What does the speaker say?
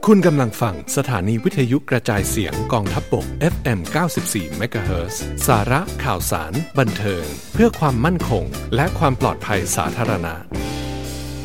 คุณกำลังฟังสถานีวิทยุกระจายเสียงกองทัพบก FM 94 MHz สาระข่าวสารบันเทิงเพื่อความมั่นคงและความปลอดภัยสาธารณะ